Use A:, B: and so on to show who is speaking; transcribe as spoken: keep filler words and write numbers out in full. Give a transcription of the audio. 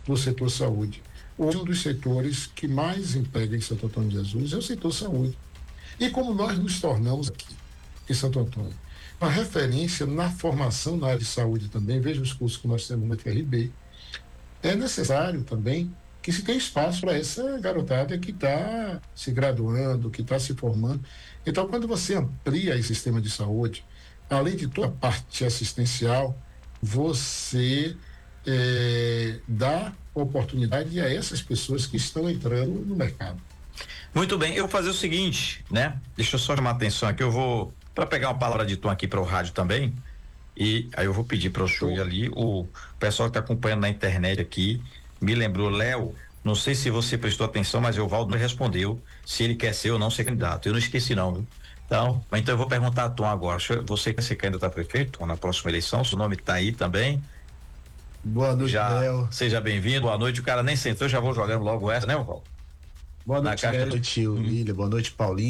A: do setor saúde. Hoje, um dos setores que mais emprega em Santo Antônio de Jesus é o setor saúde. E como nós nos tornamos aqui, em Santo Antônio, uma referência na formação na área de saúde também, veja os cursos que nós temos na F R B, é necessário também que se tenha espaço para essa garotada que está se graduando, que está se formando. Então, quando você amplia esse sistema de saúde, além de toda a parte assistencial, você é, dá oportunidade a essas pessoas que estão entrando no mercado.
B: Muito bem, eu vou fazer o seguinte, né? Deixa eu só chamar a atenção aqui, eu vou, para pegar uma palavra de tom aqui para o rádio também, e aí eu vou pedir para o senhor ir ali, o pessoal que está acompanhando na internet aqui, me lembrou, Léo, não sei se você prestou atenção, mas o Valdo respondeu se ele quer ser ou não ser candidato, eu não esqueci não, viu? Então, então eu vou perguntar a Tom agora, você quer ser candidato a prefeito Tom, na próxima eleição, seu nome está aí também?
C: Boa noite,
B: já,
C: Léo.
B: Seja bem-vindo, boa noite, o cara nem sentou, já vou jogando logo essa, né, Valdo?
C: Boa noite, Léo, boa noite, William, boa noite, Paulinho.